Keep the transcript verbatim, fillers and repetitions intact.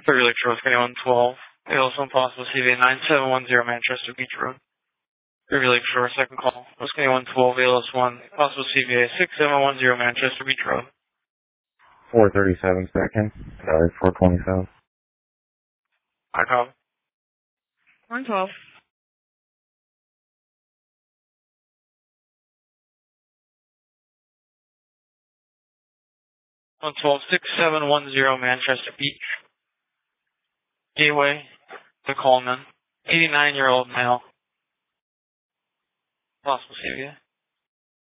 thirty Lakeshore, Whiskey one twelve. Also possible C V A nine seven one zero Manchester Beach Road. thirty Lakeshore, second call. Whiskey one twelve, A L S one, possible C V A six seven one zero Manchester Beach Road. four thirty-seven second. Sorry, four twenty-seven. I call. one twelve. one twelve, six seven one zero Manchester Beach. Gateway to Coleman. eighty-nine-year-old male. Possible C V A.